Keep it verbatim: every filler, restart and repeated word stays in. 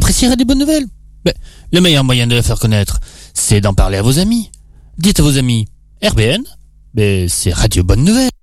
apprécierez des bonnes nouvelles. Mais le meilleur moyen de les faire connaître, c'est d'en parler à vos amis. Dites à vos amis, R B N, mais c'est Radio Bonne Nouvelle.